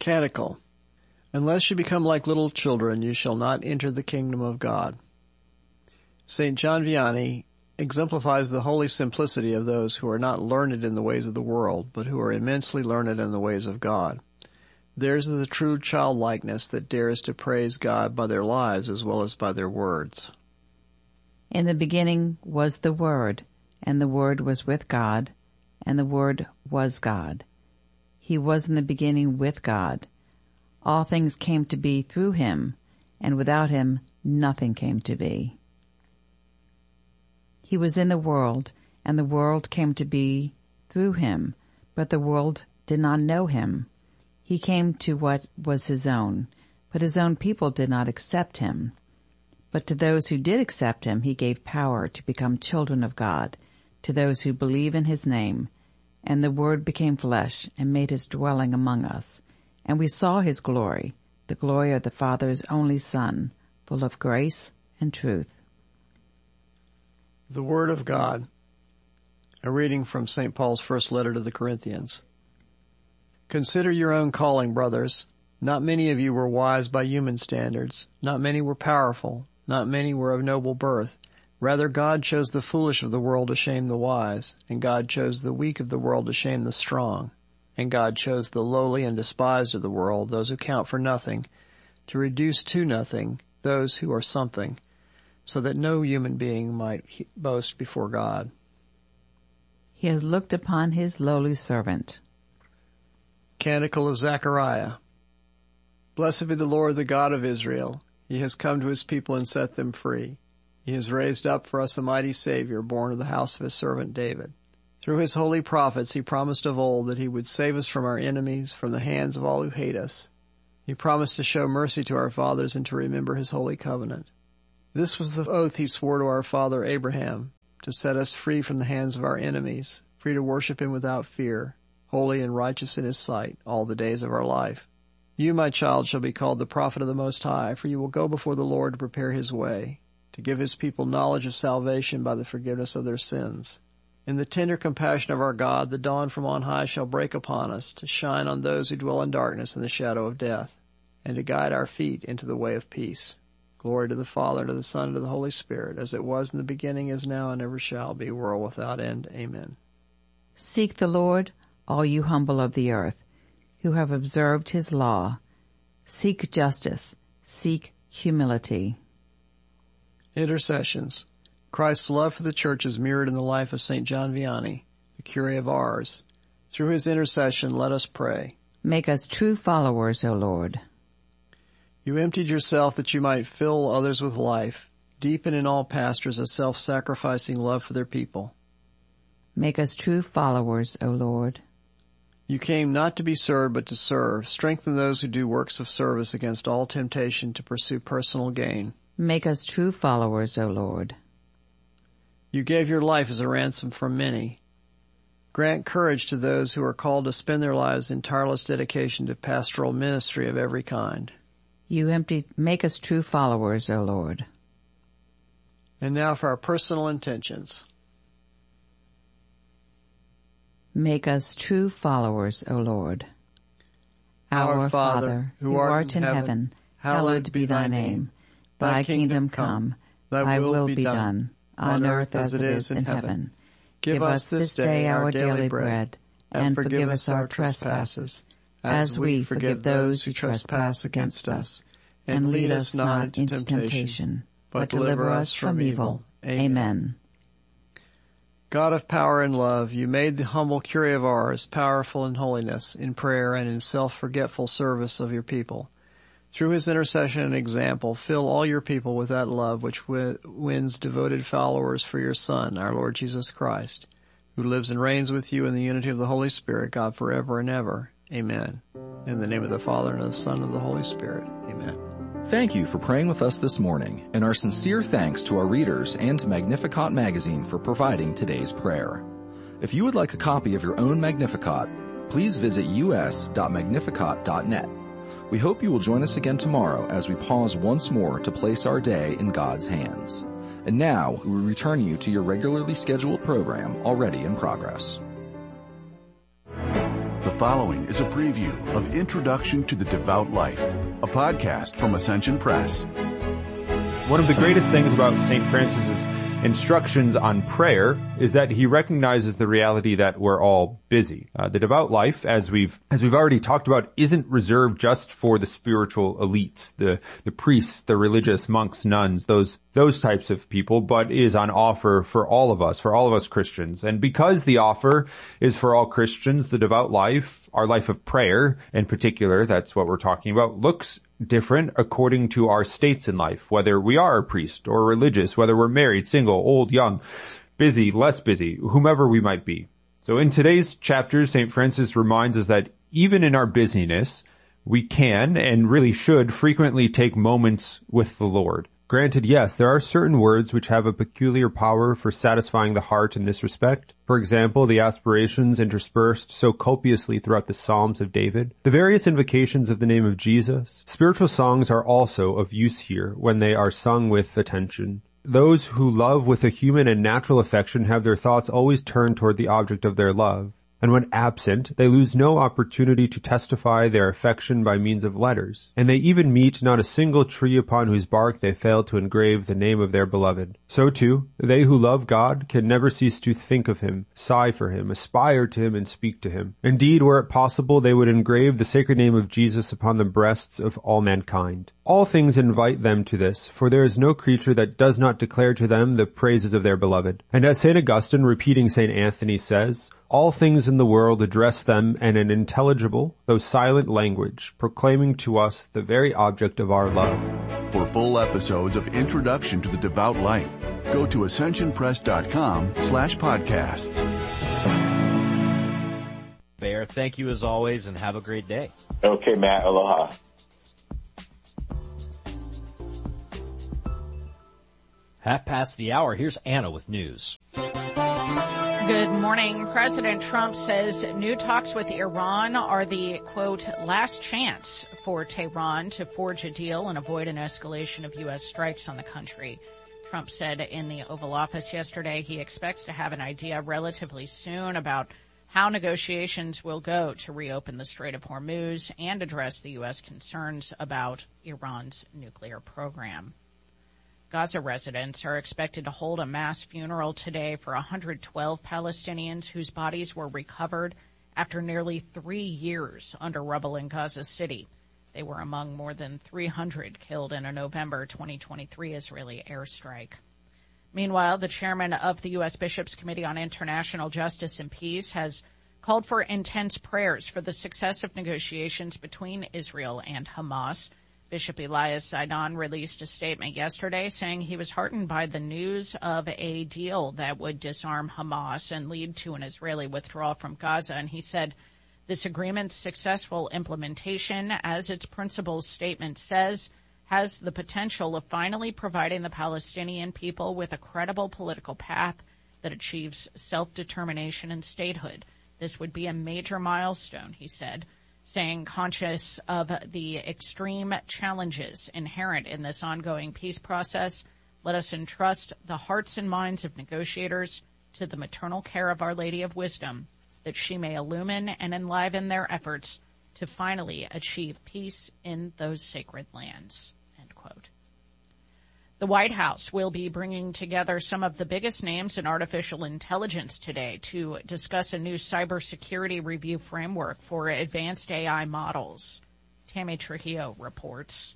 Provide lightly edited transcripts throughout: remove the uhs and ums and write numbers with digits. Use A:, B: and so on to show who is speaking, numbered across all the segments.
A: Canticle. Unless you become like little children, you shall not enter the kingdom of God. St. John Vianney exemplifies the holy simplicity of those who are not learned in the ways of the world, but who are immensely learned in the ways of God. Theirs is the true childlikeness that dares to praise God by their lives as well as by their words.
B: In the beginning was the Word, and the Word was with God, and the Word was God. He was in the beginning with God. All things came to be through him, and without him nothing came to be. He was in the world, and the world came to be through him, but the world did not know him. He came to what was his own, but his own people did not accept him. But to those who did accept him, he gave power to become children of God, to those who believe in his name. And the Word became flesh and made his dwelling among us. And we saw his glory, the glory of the Father's only Son, full of grace and truth.
A: The Word of God. A reading from St. Paul's first letter to the Corinthians. Consider your own calling, brothers. Not many of you were wise by human standards. Not many were powerful. Not many were of noble birth. Rather, God chose the foolish of the world to shame the wise, and God chose the weak of the world to shame the strong. And God chose the lowly and despised of the world, those who count for nothing, to reduce to nothing those who are something, so that no human being might boast before God.
B: He has looked upon his lowly servant.
A: Canticle of Zechariah. Blessed be the Lord, the God of Israel. He has come to his people and set them free. He has raised up for us a mighty Savior, born of the house of his servant David. Through his holy prophets he promised of old that he would save us from our enemies, from the hands of all who hate us. He promised to show mercy to our fathers and to remember his holy covenant. This was the oath he swore to our father Abraham, to set us free from the hands of our enemies, free to worship him without fear, holy and righteous in his sight, all the days of our life. You, my child, shall be called the prophet of the Most High, for you will go before the Lord to prepare his way, to give his people knowledge of salvation by the forgiveness of their sins. In the tender compassion of our God, the dawn from on high shall break upon us, to shine on those who dwell in darkness and the shadow of death, and to guide our feet into the way of peace. Glory to the Father, and to the Son, and to the Holy Spirit, as it was in the beginning, is now, and ever shall be, world without end. Amen.
B: Seek the Lord, all you humble of the earth, who have observed his law. Seek justice, seek humility.
A: Intercessions. Christ's love for the Church is mirrored in the life of St. John Vianney, the Curé of Ars. Through his intercession, let us pray.
B: Make us true followers, O Lord.
A: You emptied yourself that you might fill others with life. Deepen in all pastors a self-sacrificing love for their people.
B: Make us true followers, O Lord.
A: You came not to be served, but to serve. Strengthen those who do works of service against all temptation to pursue personal gain.
B: Make us true followers, O Lord.
A: You gave your life as a ransom for many. Grant courage to those who are called to spend their lives in tireless dedication to pastoral ministry of every kind.
B: Make us true followers, O Lord.
A: And now for our personal intentions.
B: Make us true followers, O Lord.
A: Our Father, who art in heaven, hallowed be thy name. Thy kingdom come, thy will be done, on earth as it is in heaven. Give us this day our daily bread, and forgive us our trespasses, as we forgive those who trespass against us. And lead us not into temptation, but deliver us from evil. Amen. God of power and love, you made the humble Curé of Ars powerful in holiness, in prayer, and in self-forgetful service of your people. Through his intercession and example, fill all your people with that love which wins devoted followers for your Son, our Lord Jesus Christ, who lives and reigns with you in the unity of the Holy Spirit, God forever and ever. Amen. In the name of the Father, and of the Son, and of the Holy Spirit. Amen.
C: Thank you for praying with us this morning, and our sincere thanks to our readers and to Magnificat magazine for providing today's prayer. If you would like a copy of your own Magnificat, please visit us.magnificat.net. We hope you will join us again tomorrow as we pause once more to place our day in God's hands. And now we return you to your regularly scheduled program already in progress.
D: The following is a preview of Introduction to the Devout Life, a podcast from Ascension Press.
E: One of the greatest things about St. Francis's instructions on prayer is that he recognizes the reality that we're all busy. The devout life, as we've already talked about, isn't reserved just for the spiritual elites, the priests, the religious monks, nuns, those types of people, but is on offer for all of us Christians. And because the offer is for all Christians, the devout life, our life of prayer in particular, that's what we're talking about, looks different according to our states in life, whether we are a priest or religious, whether we're married, single, old, young, busy, less busy, whomever we might be. So in today's chapters, St. Francis reminds us that even in our busyness, we can and really should frequently take moments with the Lord. Granted, yes, there are certain words which have a peculiar power for satisfying the heart in this respect. For example, the aspirations interspersed so copiously throughout the Psalms of David, the various invocations of the name of Jesus. Spiritual songs are also of use here when they are sung with attention. Those who love with a human and natural affection have their thoughts always turned toward the object of their love. And when absent, they lose no opportunity to testify their affection by means of letters. And they even meet not a single tree upon whose bark they fail to engrave the name of their beloved. So too, they who love God can never cease to think of him, sigh for him, aspire to him, and speak to him. Indeed, were it possible, they would engrave the sacred name of Jesus upon the breasts of all mankind. All things invite them to this, for there is no creature that does not declare to them the praises of their beloved. And as St. Augustine, repeating St. Anthony, says, all things in the world address them in an intelligible, though silent language, proclaiming to us the very object of our love.
D: For full episodes of Introduction to the Devout Life, go to ascensionpress.com/podcasts.
F: Bear, thank you as always, and have a great day.
G: Okay, Matt. Aloha.
F: Half past the hour. Here's Anna with news.
H: Good morning. President Trump says new talks with Iran are the, quote, last chance for Tehran to forge a deal and avoid an escalation of U.S. strikes on the country. Trump said in the Oval Office yesterday he expects to have an idea relatively soon about how negotiations will go to reopen the Strait of Hormuz and address the U.S. concerns about Iran's nuclear program. Gaza residents are expected to hold a mass funeral today for 112 Palestinians whose bodies were recovered after nearly 3 years under rubble in Gaza City. They were among more than 300 killed in a November 2023 Israeli airstrike. Meanwhile, the chairman of the U.S. Bishops' Committee on International Justice and Peace has called for intense prayers for the success of negotiations between Israel and Hamas. Bishop Elias Zidon released a statement yesterday saying he was heartened by the news of a deal that would disarm Hamas and lead to an Israeli withdrawal from Gaza. And he said this agreement's successful implementation, as its principal statement says, has the potential of finally providing the Palestinian people with a credible political path that achieves self-determination and statehood. This would be a major milestone, he said, saying conscious of the extreme challenges inherent in this ongoing peace process, let us entrust the hearts and minds of negotiators to the maternal care of Our Lady of Wisdom, that she may illumine and enliven their efforts to finally achieve peace in those sacred lands. End quote. The White House will be bringing together some of the biggest names in artificial intelligence today to discuss a new cybersecurity review framework for advanced AI models. Tammy Trujillo reports.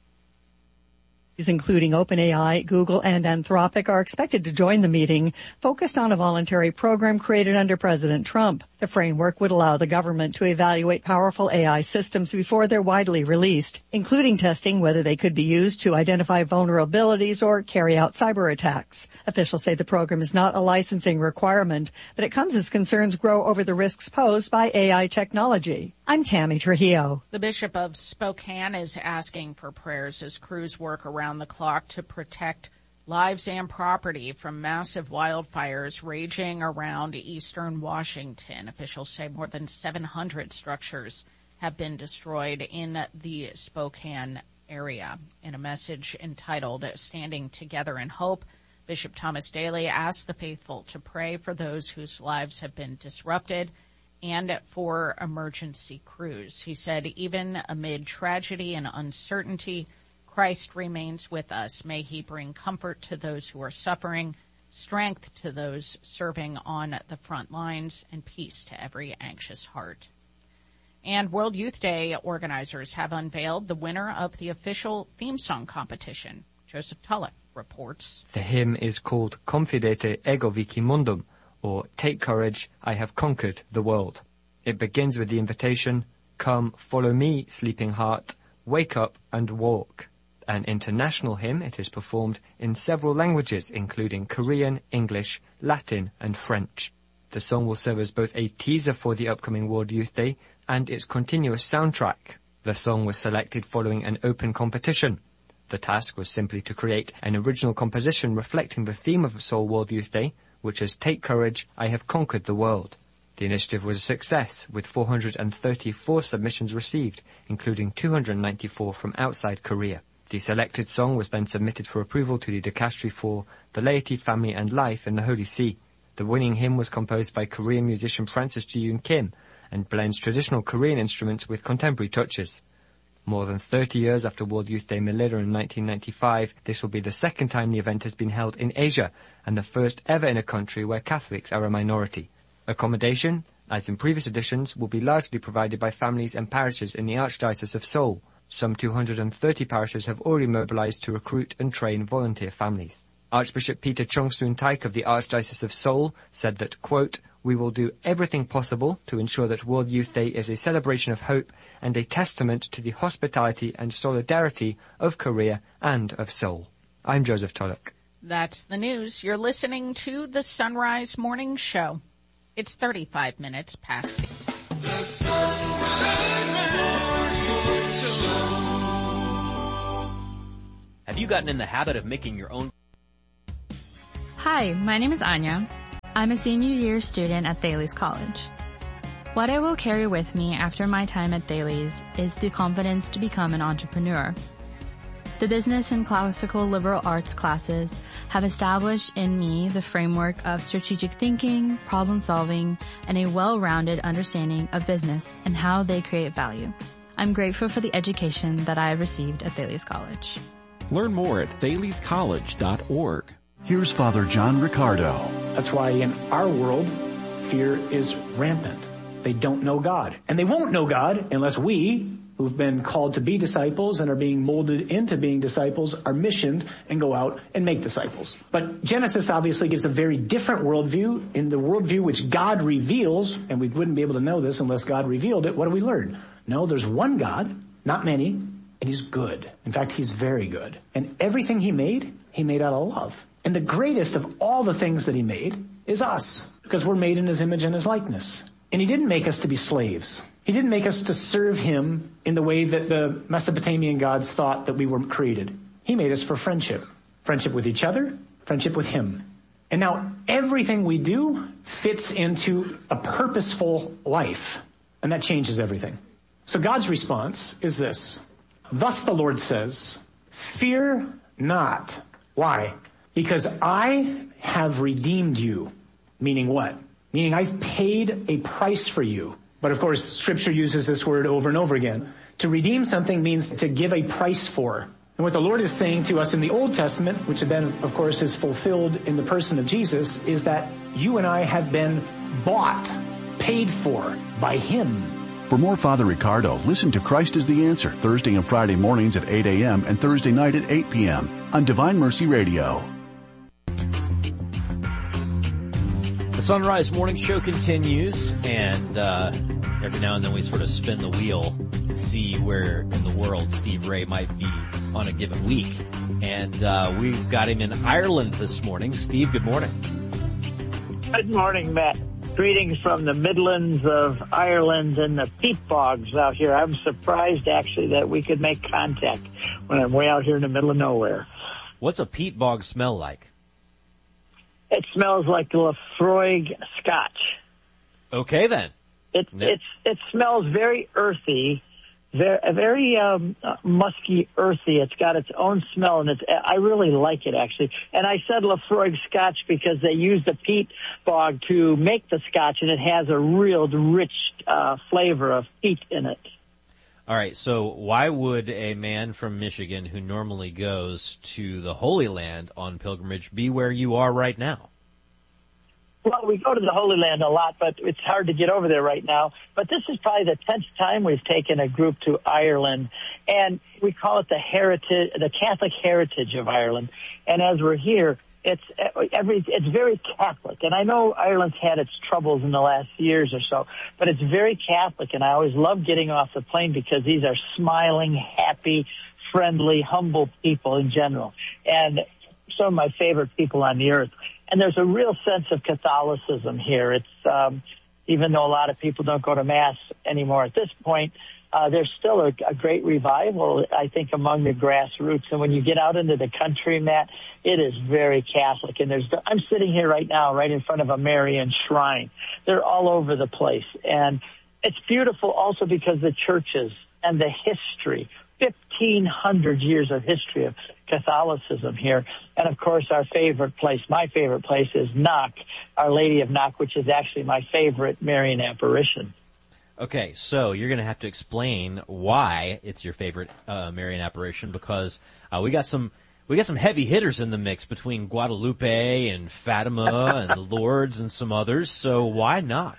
I: Including OpenAI, Google, and Anthropic, are expected to join the meeting, focused on a voluntary program created under President Trump. The framework would allow the government to evaluate powerful AI systems before they're widely released, including testing whether they could be used to identify vulnerabilities or carry out cyber attacks. Officials say the program is not a licensing requirement, but it comes as concerns grow over the risks posed by AI technology. I'm Tammy Trujillo.
H: The Bishop of Spokane is asking for prayers as crews work around the clock to protect lives and property from massive wildfires raging around eastern Washington. Officials say more than 700 structures have been destroyed in the Spokane area. In a message entitled Standing Together in Hope, Bishop Thomas Daly asked the faithful to pray for those whose lives have been disrupted and for emergency crews. He said, even amid tragedy and uncertainty, Christ remains with us. May he bring comfort to those who are suffering, strength to those serving on the front lines, and peace to every anxious heart. And World Youth Day organizers have unveiled the winner of the official theme song competition. Joseph Tulloch reports.
G: The hymn is called Confidete ego vici mundum, or Take Courage, I Have Conquered the World. It begins with the invitation, come, follow me, sleeping heart, wake up and walk. An international hymn, it is performed in several languages, including Korean, English, Latin, and French. The song will serve as both a teaser for the upcoming World Youth Day and its continuous soundtrack. The song was selected following an open competition. The task was simply to create an original composition reflecting the theme of Seoul World Youth Day, which is Take Courage, I Have Conquered the World. The initiative was a success, with 434 submissions received, including 294 from outside Korea. The selected song was then submitted for approval to the Dicastery for the Laity, Family and Life in the Holy See. The winning hymn was composed by Korean musician Francis Ji-yoon Kim and blends traditional Korean instruments with contemporary touches. More than 30 years after World Youth Day Manila in 1995, this will be the second time the event has been held in Asia and the first ever in a country where Catholics are a minority. Accommodation, as in previous editions, will be largely provided by families and parishes in the Archdiocese of Seoul. Some 230 parishes have already mobilized to recruit and train volunteer families. Archbishop Peter Chung-soon-taik of the Archdiocese of Seoul said that, quote, we will do everything possible to ensure that World Youth Day is a celebration of hope and a testament to the hospitality and solidarity of Korea and of Seoul. I'm Joseph Tulloch.
H: That's the news. You're listening to the Sunrise Morning Show. It's 35 minutes past. The Sunrise Morning
F: Show. Have you gotten in the habit of making your own?
J: Hi, my name is Anya. I'm a senior year student at Thales College. What I will carry with me after my time at Thales is the confidence to become an entrepreneur. The business and classical liberal arts classes have established in me the framework of strategic thinking, problem solving, and a well-rounded understanding of business and how they create value. I'm grateful for the education that I have received at Thales College.
K: Learn more at thalescollege.org.
D: Here's Father John Riccardo.
L: That's why in our world, fear is rampant. They don't know God. And they won't know God unless we, who've been called to be disciples and are being molded into being disciples, are missioned and go out and make disciples. But Genesis obviously gives a very different worldview. In the worldview which God reveals, and we wouldn't be able to know this unless God revealed it, what do we learn? No, there's one God, not many, and he's good. In fact, he's very good. And everything he made out of love. And the greatest of all the things that he made is us, because we're made in his image and his likeness. And he didn't make us to be slaves. He didn't make us to serve him in the way that the Mesopotamian gods thought that we were created. He made us for friendship. Friendship with each other, friendship with him. And now everything we do fits into a purposeful life. And that changes everything. So God's response is this. Thus the Lord says, fear not. Why? Because I have redeemed you. Meaning what? Meaning I've paid a price for you. But of course, Scripture uses this word over and over again. To redeem something means to give a price for. And what the Lord is saying to us in the Old Testament, which then, of course, is fulfilled in the person of Jesus, is that you and I have been bought, paid for by him.
D: For more Father Riccardo, listen to Christ is the Answer Thursday and Friday mornings at 8 a.m. and Thursday night at 8 p.m. on Divine Mercy Radio.
F: The Sunrise Morning Show continues, and every now and then we sort of spin the wheel to see where in the world Steve Ray might be on a given week. And we've got him in Ireland this morning. Steve, good morning.
M: Good morning, Matt. Greetings from the Midlands of Ireland and the peat bogs out here. I'm surprised, actually, that we could make contact when I'm way out here in the middle of nowhere.
F: What's a peat bog smell like?
M: It smells like Lafroig Scotch.
F: Okay, then.
M: It smells very earthy, very musky, earthy. It's got its own smell, and I really like it, actually. And I said Laphroaig Scotch because they use the peat bog to make the Scotch, and it has a real rich flavor of peat in it.
F: All right, so why would a man from Michigan who normally goes to the Holy Land on pilgrimage be where you are right now?
M: Well, we go to the Holy Land a lot, but it's hard to get over there right now. But this is probably the 10th time we've taken a group to Ireland, and we call it the Catholic heritage of Ireland. And as we're here, it's very Catholic. And I know Ireland's had its troubles in the last years or so, but it's very Catholic. And I always love getting off the plane because these are smiling, happy, friendly, humble people in general, and some of my favorite people on the earth. And there's a real sense of Catholicism here. It's even though a lot of people don't go to Mass anymore at this point, there's still a great revival, I think, among the grassroots. And when you get out into the country, Matt, it is very Catholic. And I'm sitting here right now, right in front of a Marian shrine. They're all over the place. And it's beautiful also because the churches and the history, 1,500 years of history of Catholicism here. And, of course, my favorite place is Knock, Our Lady of Knock, which is actually my favorite Marian apparition.
F: Okay, so you're going to have to explain why it's your favorite Marian apparition, because we got some heavy hitters in the mix between Guadalupe and Fatima and Lourdes and some others. So why Knock?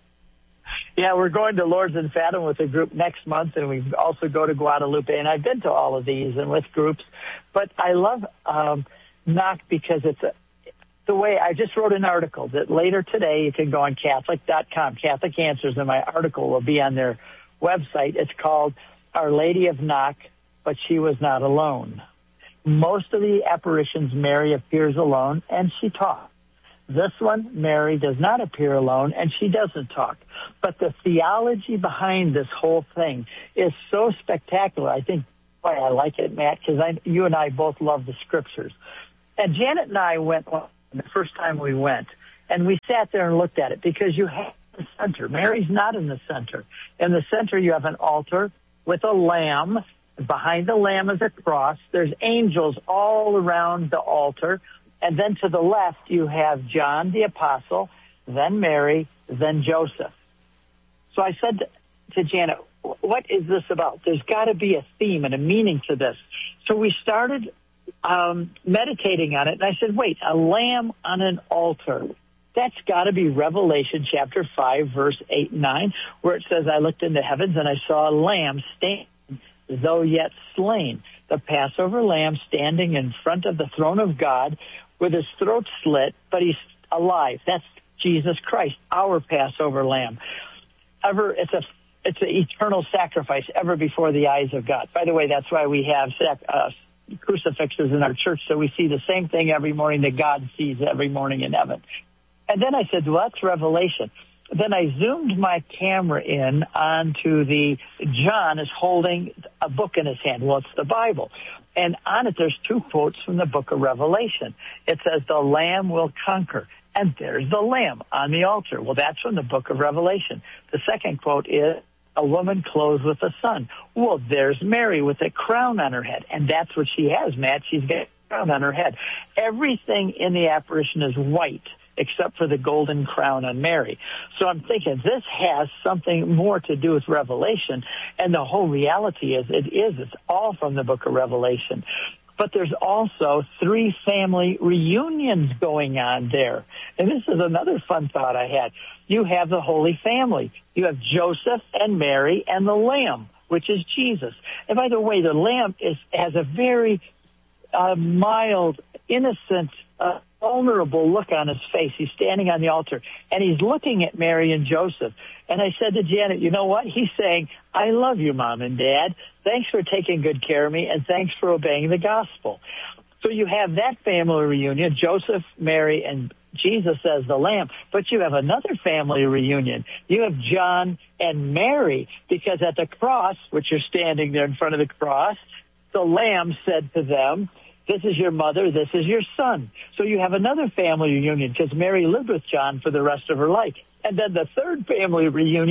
M: Yeah, we're going to Lourdes and Fatima with a group next month, and we also go to Guadalupe. And I've been to all of these and with groups, but I love Knock because it's the way I just wrote an article that later today you can go on Catholic.com, Catholic Answers, and my article will be on their website. It's called Our Lady of Knock, But She Was Not Alone. Most of the apparitions, Mary appears alone, and she talks. This one, Mary does not appear alone, and she doesn't talk. But the theology behind this whole thing is so spectacular. I think why I like it, Matt, because you and I both love the scriptures. And Janet and I went the first time we went, and we sat there and looked at it because you have the center. Mary's not in the center. In the center, you have an altar with a lamb. Behind the lamb is a cross. There's angels all around the altar. And then to the left, you have John the Apostle, then Mary, then Joseph. So I said to Janet, what is this about? There's got to be a theme and a meaning to this. So we started meditating on it, and I said, wait, a lamb on an altar. That's got to be Revelation chapter 5, verse 8 and 9, where it says, I looked into heavens, and I saw a lamb standing, though yet slain. The Passover lamb standing in front of the throne of God with his throat slit, but he's alive. That's Jesus Christ, our Passover lamb. It's an eternal sacrifice ever before the eyes of God. By the way, that's why we have crucifixes in our church, so we see the same thing every morning that God sees every morning in heaven. And then I said, well, that's Revelation. Then I zoomed my camera in onto John is holding a book in his hand. Well, it's the Bible. And on it, there's two quotes from the book of Revelation. It says, the Lamb will conquer. And there's the Lamb on the altar. Well, that's from the book of Revelation. The second quote is, a woman clothed with the sun. Well, there's Mary with a crown on her head. And that's what she has, Matt. She's got a crown on her head. Everything in the apparition is white, except for the golden crown on Mary. So I'm thinking this has something more to do with Revelation, and the whole reality is it's all from the book of Revelation. But there's also 3 family reunions going on there. And this is another fun thought I had. You have the Holy Family. You have Joseph and Mary and the Lamb, which is Jesus. And by the way, the Lamb has a very mild, innocent, vulnerable look on his face. He's standing on the altar, and he's looking at Mary and Joseph. And I said to Janet, you know what? He's saying, I love you, Mom and Dad. Thanks for taking good care of me, and thanks for obeying the gospel. So you have that family reunion, Joseph, Mary, and Jesus as the Lamb. But you have another family reunion. You have John and Mary, because at the cross, which you're standing there in front of the cross, the Lamb said to them, this is your mother, this is your son. So you have another family reunion because Mary lived with John for the rest of her life. And then the third family reunion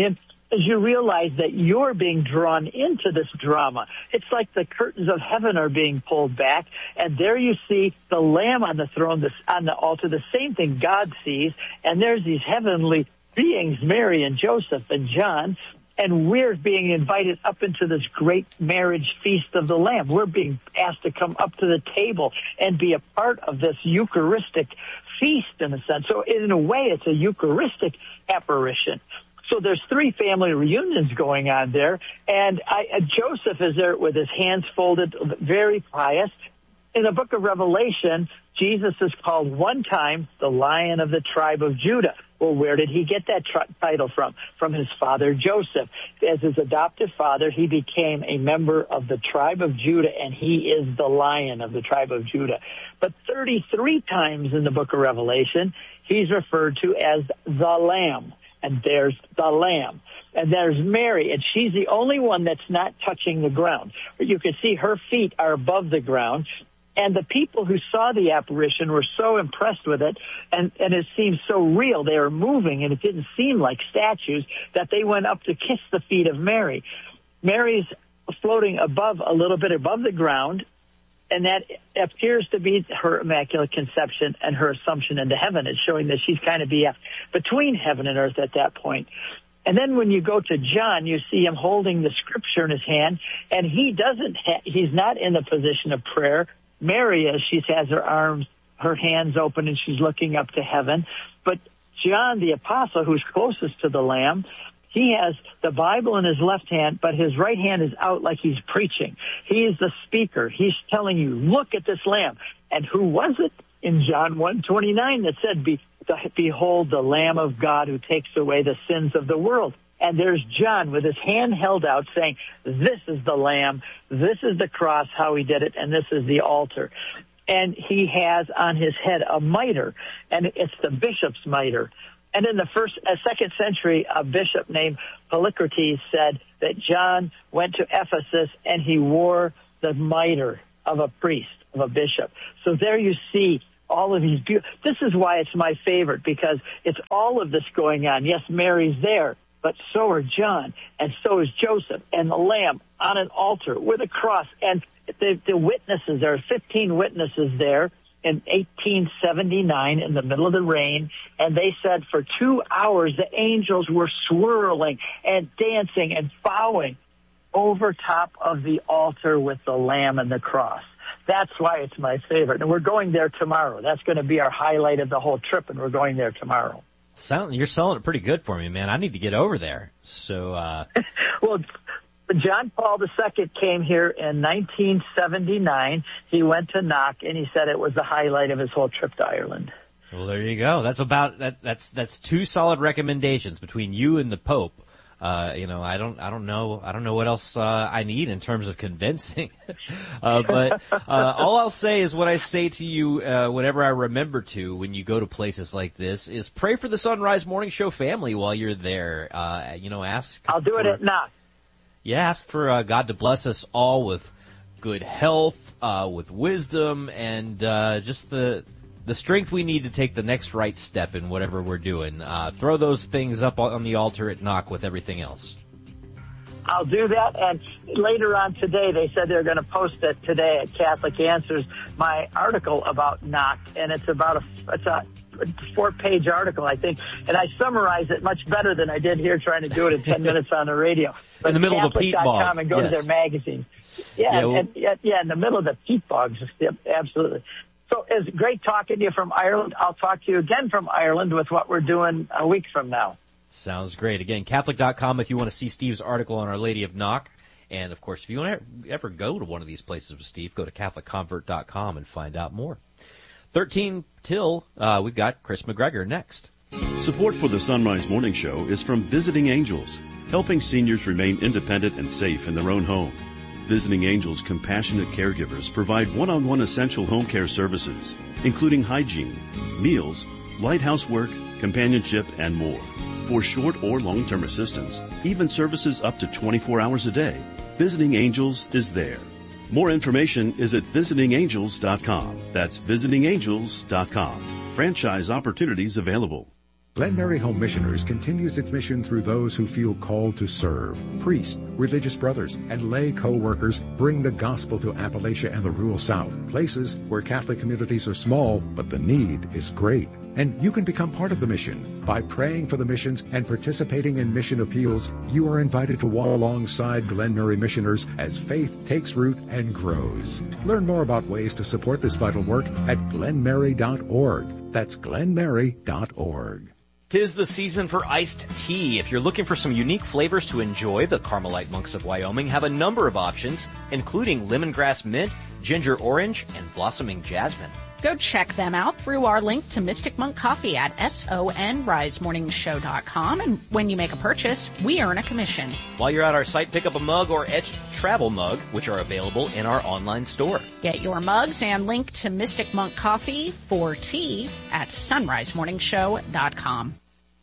M: as you realize that you're being drawn into this drama. It's like the curtains of heaven are being pulled back, and there you see the Lamb on the throne, on the altar, the same thing God sees, and there's these heavenly beings, Mary and Joseph and John, and we're being invited up into this great marriage feast of the Lamb. We're being asked to come up to the table and be a part of this Eucharistic feast, in a sense. So in a way, it's a Eucharistic apparition. So there's 3 family reunions going on there, and Joseph is there with his hands folded, very pious. In the book of Revelation, Jesus is called one time the Lion of the tribe of Judah. Well, where did he get that title from? From his father Joseph. As his adoptive father, he became a member of the tribe of Judah, and he is the Lion of the tribe of Judah. But 33 times in the book of Revelation, he's referred to as the Lamb. And there's the Lamb. And there's Mary, and she's the only one that's not touching the ground. You can see her feet are above the ground. And the people who saw the apparition were so impressed with it, and it seemed so real. They were moving, and it didn't seem like statues, that they went up to kiss the feet of Mary. Mary's floating a little bit above the ground, and that appears to be her Immaculate Conception and her Assumption into heaven. It's showing that she's kind of between heaven and earth at that point. And then when you go to John, you see him holding the scripture in his hand, and he's not in the position of prayer. Mary is, she has her hands open, and she's looking up to heaven. But John, the apostle, who's closest to the Lamb, he has the Bible in his left hand, but his right hand is out like he's preaching. He is the speaker. He's telling you, look at this Lamb. And who was it in John 1:29 that said, behold the Lamb of God who takes away the sins of the world? And there's John with his hand held out saying, this is the Lamb, this is the cross, how he did it, and this is the altar. And he has on his head a mitre, and it's the bishop's mitre. And in the second century, a bishop named Polycrates said that John went to Ephesus and he wore the mitre of a priest, of a bishop. So there you see all of these this is why it's my favorite, because it's all of this going on. Yes, Mary's there, but so are John, and so is Joseph, and the Lamb on an altar with a cross. And the witnesses, there are 15 witnesses there in 1879 in the middle of the rain, and they said for 2 hours the angels were swirling and dancing and bowing over top of the altar with the Lamb and the cross. That's why it's my favorite. And we're going there tomorrow. That's going to be our highlight of the whole trip, and we're going there tomorrow.
F: You're selling it pretty good for me, man. I need to get over there. So,
M: well, John Paul II came here in 1979. He went to Knock, and he said it was the highlight of his whole trip to Ireland.
F: Well, there you go. That's 2 solid recommendations between you and the Pope. I don't know what else I need in terms of convincing. But all I'll say is what I say to you whenever I remember to when you go to places like this is pray for the Sunrise Morning Show family while you're there. Ask.
M: I'll do it at Knock.
F: Yeah, ask for God to bless us all with good health, with wisdom, and just the strength we need to take the next right step in whatever we're doing. Throw those things up on the altar at Knock with everything else.
M: I'll do that, and later on today, they said they're going to post it today at Catholic Answers, my article about Knock, and it's a 4-page article, I think, and I summarize it much better than I did here trying to do it in 10 minutes on the radio.
F: But in the middle of the peat bog.
M: And go to their magazine. Yeah, in the middle of the peat bogs. Yep, absolutely. So it's great talking to you from Ireland. I'll talk to you again from Ireland with what we're doing a week from now.
F: Sounds great. Again, Catholic.com if you want to see Steve's article on Our Lady of Knock. And, of course, if you want to ever go to one of these places with Steve, go to CatholicConvert.com and find out more. 13 till, we've got Chris McGregor next.
N: Support for the Sunrise Morning Show is from Visiting Angels, helping seniors remain independent and safe in their own home. Visiting Angels compassionate caregivers provide one-on-one essential home care services, including hygiene, meals, light housework, companionship, and more. For short or long-term assistance, even services up to 24 hours a day, Visiting Angels is there. More information is at visitingangels.com. That's visitingangels.com. Franchise opportunities available.
O: Glen Mary Home Missioners continues its mission through those who feel called to serve. Priests, religious brothers, and lay co-workers bring the gospel to Appalachia and the rural South, places where Catholic communities are small, but the need is great. And you can become part of the mission. By praying for the missions and participating in mission appeals, you are invited to walk alongside Glen Mary missioners as faith takes root and grows. Learn more about ways to support this vital work at glenmary.org. That's glenmary.org.
P: 'Tis the season for iced tea. If you're looking for some unique flavors to enjoy, the Carmelite Monks of Wyoming have a number of options, including lemongrass mint, ginger orange, and blossoming jasmine.
H: Go check them out through our link to Mystic Monk Coffee at sonrisemorningshow.com. And when you make a purchase, we earn a commission.
P: While you're at our site, pick up a mug or etched travel mug, which are available in our online store.
H: Get your mugs and link to Mystic Monk Coffee for tea at sonrisemorningshow.com.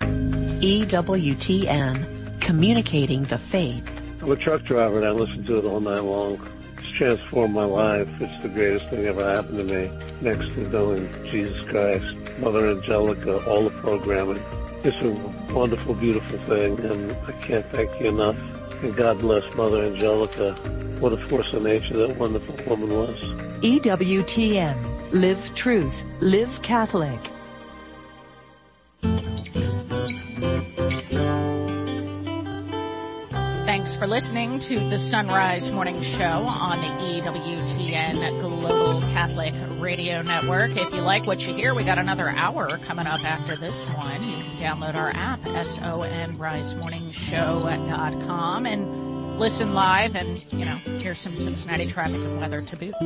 Q: EWTN, communicating the faith.
R: I'm a truck driver and I listen to it all night long. It's transformed my life. It's the greatest thing ever happened to me. Next to knowing Jesus Christ, Mother Angelica, all the programming. It's a wonderful, beautiful thing, and I can't thank you enough. And God bless Mother Angelica. What a force of nature that wonderful woman was.
Q: EWTN, live truth, live Catholic.
H: Thanks for listening to the Sunrise Morning Show on the EWTN Global Catholic Radio Network. If you like what you hear, we got another hour coming up after this one. You can download our app, sonrisemorningshow.com, and listen live and, hear some Cincinnati traffic and weather to boot.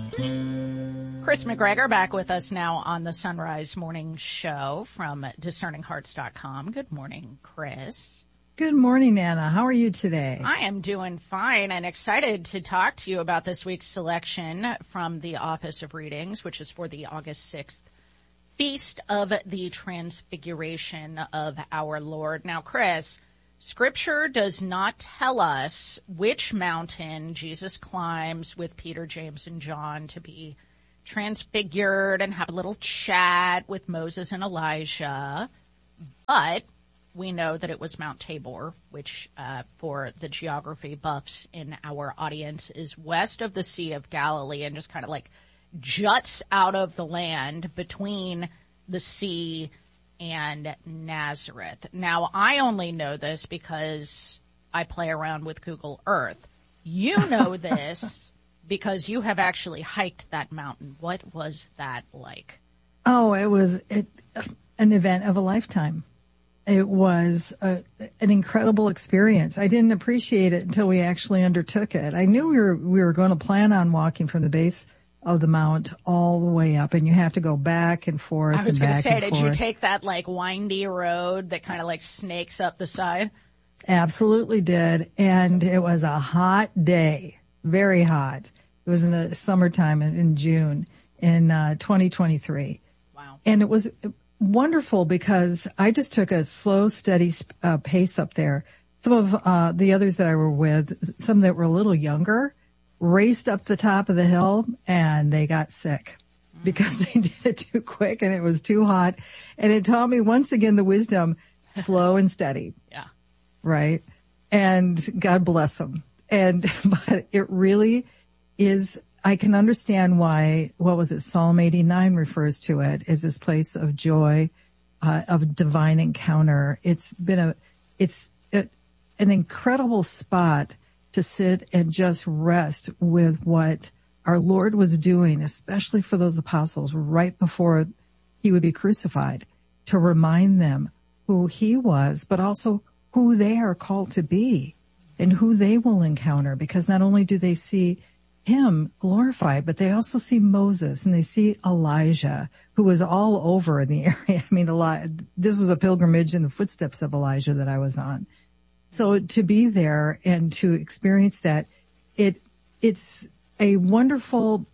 H: Chris McGregor back with us now on the Sunrise Morning Show from discerninghearts.com. Good morning, Chris.
S: Good morning, Anna. How are you today?
H: I am doing fine and excited to talk to you about this week's selection from the Office of Readings, which is for the August 6th Feast of the Transfiguration of our Lord. Now, Chris, Scripture does not tell us which mountain Jesus climbs with Peter, James, and John to be transfigured and have a little chat with Moses and Elijah, but we know that it was Mount Tabor, which for the geography buffs in our audience is west of the Sea of Galilee and just kind of like juts out of the land between the sea and Nazareth. Now, I only know this because I play around with Google Earth. You know this because you have actually hiked that mountain. What was that like?
S: Oh, it was an event of a lifetime. It was an incredible experience. I didn't appreciate it until we actually undertook it. I knew we were going to plan on walking from the base of the mount all the way up, and you have to go back and forth.
H: I was going to say, did you take that like windy road that kind of like snakes up the side?
S: Absolutely did. And it was a hot day, very hot. It was in the summertime in June in 2023.
H: Wow.
S: And it was wonderful because I just took a slow, steady pace up there. Some of the others that I were with, some that were a little younger, raced up the top of the hill and they got sick because they did it too quick and it was too hot. And it taught me once again the wisdom, slow and steady.
H: Yeah.
S: Right. And God bless them. But it really is, I can understand why, Psalm 89 refers to it as this place of joy, of divine encounter. It's been an incredible spot to sit and just rest with what our Lord was doing, especially for those apostles right before he would be crucified, to remind them who he was, but also who they are called to be and who they will encounter, because not only do they see him glorified, but they also see Moses and they see Elijah, who was all over in the area. I mean, this was a pilgrimage in the footsteps of Elijah that I was on. So to be there and to experience that, it's a wonderful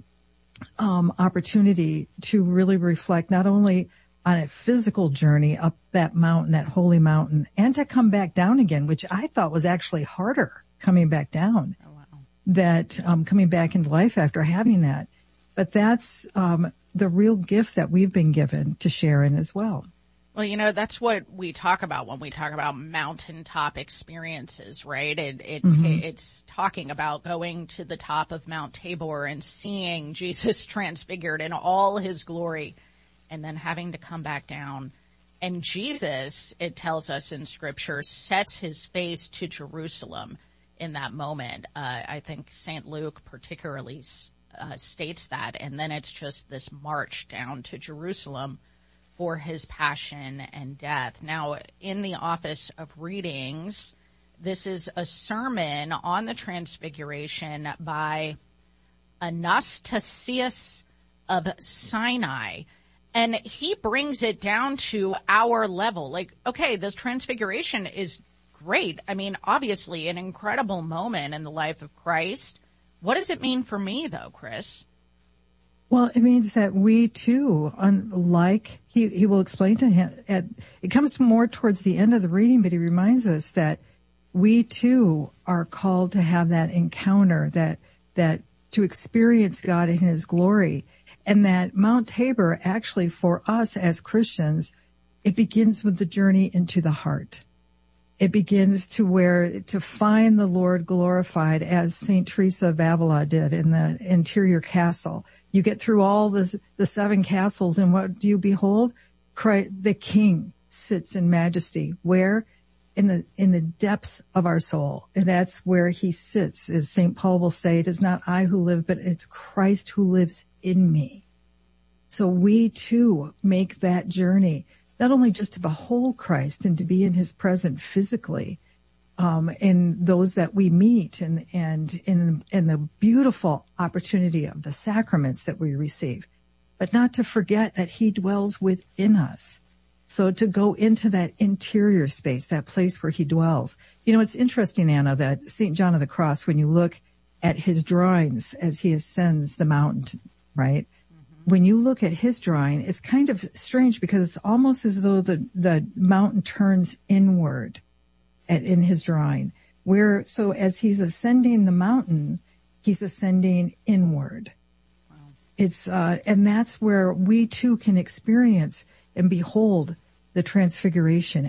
S: opportunity to really reflect not only on a physical journey up that mountain, that holy mountain, and to come back down again, which I thought was actually harder coming back down. That coming back into life after having that. But that's the real gift that we've been given to share in as well.
H: Well, that's what we talk about when we talk about mountaintop experiences, right? It's talking about going to the top of Mount Tabor and seeing Jesus transfigured in all his glory and then having to come back down. And Jesus, it tells us in Scripture, sets his face to Jerusalem in that moment. I think St. Luke particularly states that. And then it's just this march down to Jerusalem for his passion and death. Now, in the Office of Readings, this is a sermon on the Transfiguration by Anastasius of Sinai. And he brings it down to our level. Like, okay, this Transfiguration is great. I mean, obviously an incredible moment in the life of Christ. What does it mean for me, though, Chris?
S: Well, it means that we too, unlike, he will explain to him, it comes more towards the end of the reading, but he reminds us that we too are called to have that encounter, that to experience God in his glory. And that Mount Tabor actually for us as Christians, it begins with the journey into the heart. It begins to find the Lord glorified as St. Teresa of Avila did in the interior castle. You get through all the 7 castles, and what do you behold? Christ, the King sits in majesty. Where? In the depths of our soul. And that's where he sits. As St. Paul will say, it is not I who live, but it's Christ who lives in me. So we too make that journey, not only just to behold Christ and to be in his presence physically, in those that we meet and in the beautiful opportunity of the sacraments that we receive, but not to forget that he dwells within us. So to go into that interior space, that place where he dwells. You know, it's interesting, Anna, that St. John of the Cross, when you look at his drawings as he ascends the mountain, right? Mm-hmm. When you look at his drawing, it's kind of strange because it's almost as though the mountain turns inward in his drawing, so as he's ascending the mountain, he's ascending inward. Wow. And that's where we too can experience and behold the Transfiguration